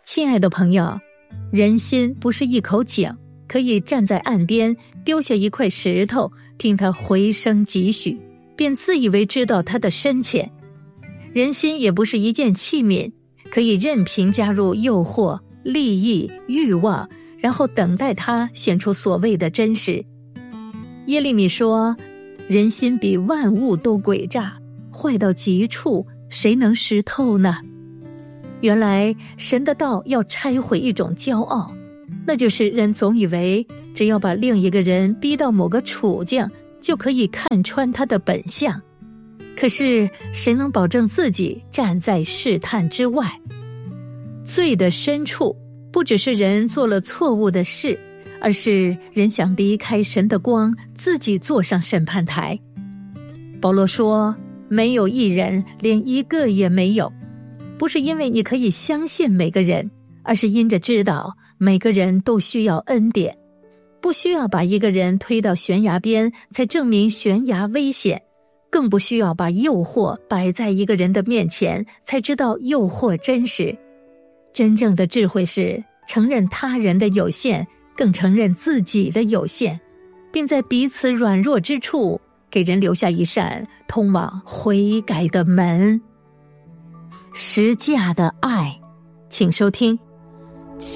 亲爱的朋友，人心不是一口井，可以站在岸边丢下一块石头，听它回声几许，便自以为知道它的深浅。人心也不是一件器皿，可以任凭加入诱惑、利益、欲望，然后等待它显出所谓的真实。耶利米说，人心比万物都诡诈，坏到极处，谁能识透呢？原来神的道要拆毁一种骄傲，那就是人总以为只要把另一个人逼到某个处境，就可以看穿他的本相。可是谁能保证自己站在试探之外？罪的深处不只是人做了错误的事，而是人想离开神的光，自己坐上审判台。保罗说，没有一人，连一个也没有。不是因为你可以相信每个人，而是因着知道每个人都需要恩典。不需要把一个人推到悬崖边才证明悬崖危险，更不需要把诱惑摆在一个人的面前才知道诱惑真实。真正的智慧是承认他人的有限，更承认自己的有限，并在彼此软弱之处给人留下一扇通往悔改的门。十架的爱，请收听